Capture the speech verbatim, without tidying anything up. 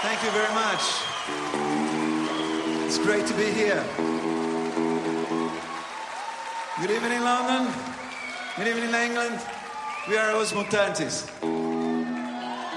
Thank you very much. It's great to be here. Good evening, London. Good evening, England. We are Os Mutantes.